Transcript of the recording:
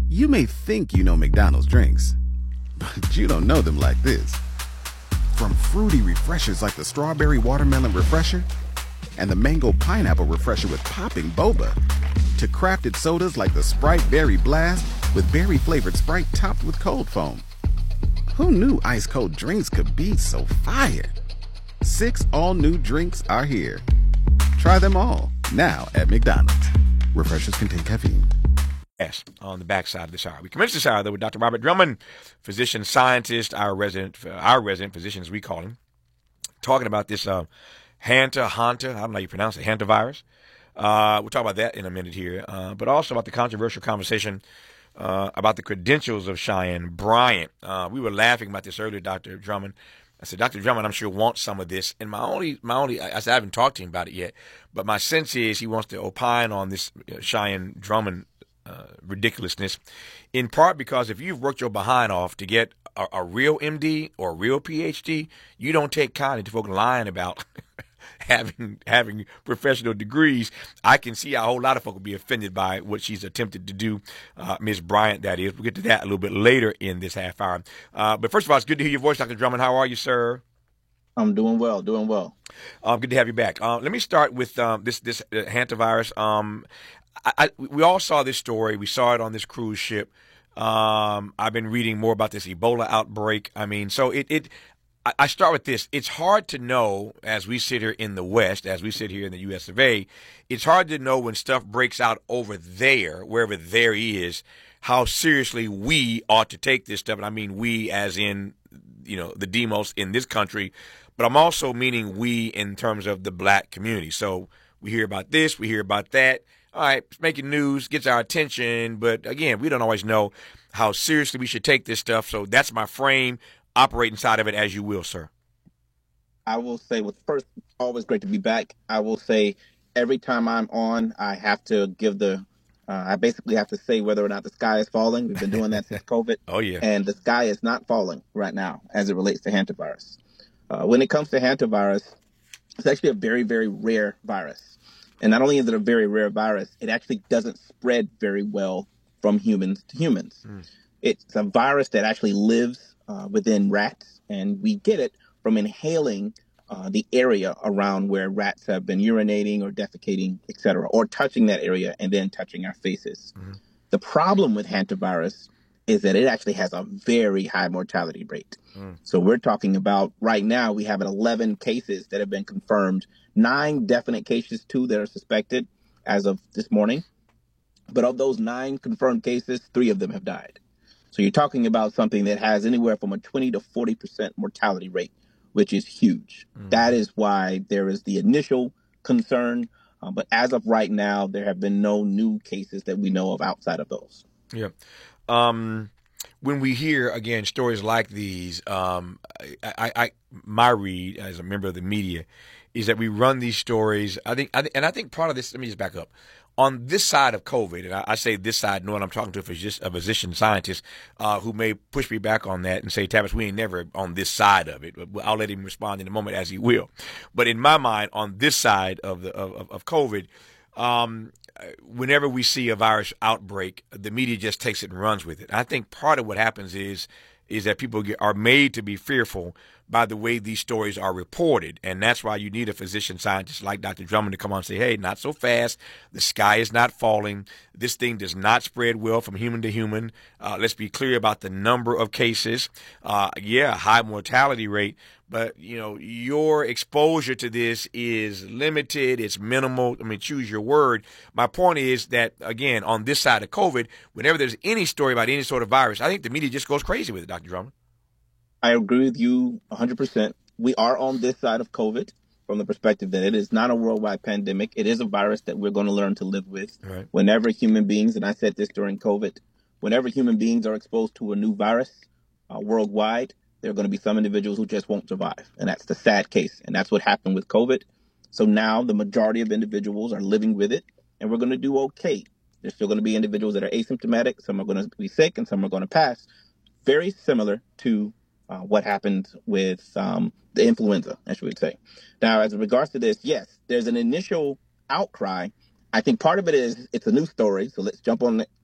You may think you know McDonald's drinks, but you don't know them like this. From fruity refreshers like the Strawberry Watermelon Refresher and the Mango Pineapple Refresher with popping boba, to crafted sodas like the Sprite Berry Blast with berry-flavored Sprite topped with cold foam. Who knew ice-cold drinks could be so fire? 6 all-new drinks are here. Try them all, now at McDonald's. Refreshers contain caffeine. Yes, on the backside of this hour. We commence this hour, though, with Dr. Robert Drummond, physician scientist, our resident physician, as we call him, talking about this Hanta, I don't know how you pronounce it, hantavirus. We'll talk about that in a minute here, but also about the controversial conversation about the credentials of Cheyenne Bryant. We were laughing about this earlier, Dr. Drummond. I said, Dr. Drummond, I'm sure wants some of this. And my only, I said, I haven't talked to him about it yet, but my sense is he wants to opine on this Cheyenne Drummond ridiculousness, in part because if you've worked your behind off to get a real MD or a real PhD, you don't take kindly to folk lying about having professional degrees. I can see how a whole lot of folk will be offended by what she's attempted to do, Ms. Bryant, that is. We'll get to that a little bit later in this half hour. But first of all, it's good to hear your voice, Dr. Drummond. How are you, sir? I'm doing well, doing well. Good to have you back. Let me start with this hantavirus. We all saw this story. We saw it on this cruise ship. I've been reading more about this Ebola outbreak. I mean, so I start with this. It's hard to know, as we sit here in the West, as we sit here in the U.S. of A., it's hard to know when stuff breaks out over there, wherever there is, how seriously we ought to take this stuff. And I mean we as in, the demos in this country, but I'm also meaning we in terms of the black community. So we hear about this, we hear about that. All right, it's making news, gets our attention, but again, we don't always know how seriously we should take this stuff. So that's my frame. Operate inside of it as you will, sir. I will say, first, always great to be back. I will say every time I'm on, I have to give I basically have to say whether or not the sky is falling. We've been doing that since COVID. Oh, yeah. And the sky is not falling right now as it relates to hantavirus. When it comes to hantavirus, it's actually a very, very rare virus. And not only is it a very rare virus, it actually doesn't spread very well from humans to humans. It's a virus that actually lives within rats, and we get it from inhaling the area around where rats have been urinating or defecating, etc., or touching that area and then touching our faces. The problem with hantavirus is that it actually has a very high mortality rate. So we're talking about right now, we have 11 cases that have been confirmed, 9 definite cases, 2 that are suspected as of this morning. But of those 9 confirmed cases, 3 of them have died. So you're talking about something that has anywhere from a 20 to 40% mortality rate, which is huge. That is why there is the initial concern. But as of right now, there have been no new cases that we know of outside of those. Yeah. When we hear, again, stories like these, my read as a member of the media is that we run these stories. I think part of this, let me just back up. On this side of COVID, and I say this side knowing I'm talking to a physician scientist who may push me back on that and say, Tavis, we ain't never on this side of it. But I'll let him respond in a moment as he will. But in my mind, on this side of COVID, whenever we see a virus outbreak, the media just takes it and runs with it. I think part of what happens is that people are made to be fearful by the way these stories are reported. And that's why you need a physician scientist like Dr. Drummond to come on and say, hey, not so fast. The sky is not falling. This thing does not spread well from human to human. Let's be clear about the number of cases. High mortality rate. But, your exposure to this is limited. It's minimal. I mean, choose your word. My point is that, again, on this side of COVID, whenever there's any story about any sort of virus, I think the media just goes crazy with it, Dr. Drummond. I agree with you 100%. We are on this side of COVID from the perspective that it is not a worldwide pandemic. It is a virus that we're going to learn to live with. Right. Whenever human beings, and I said this during COVID, whenever human beings are exposed to a new virus worldwide, there are going to be some individuals who just won't survive. And that's the sad case. And that's what happened with COVID. So now the majority of individuals are living with it, and we're going to do okay. There's still going to be individuals that are asymptomatic. Some are going to be sick and some are going to pass. Very similar to what happened with the influenza, as you would say. Now, as regards to this, yes, there's an initial outcry. I think part of it is it's a news story. So let's jump on